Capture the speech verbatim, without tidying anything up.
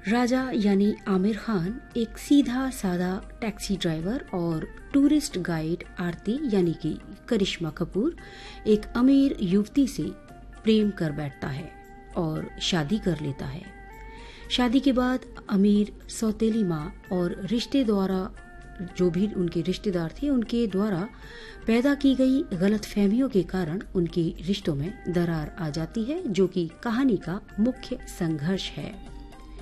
राजा यानी आमिर खान एक सीधा साधा टैक्सी ड्राइवर और टूरिस्ट गाइड आरती यानी कि करिश्मा कपूर एक अमीर युवती से प्रेम कर बैठता है और शादी कर लेता है। शादी के बाद अमीर सौतेली माँ और रिश्ते द्वारा जो भी उनके रिश्तेदार थे उनके द्वारा पैदा की गई गलतफहमियों के कारण उनके रिश्तों में दरार आ जाती है, जो कि कहानी का मुख्य संघर्ष है।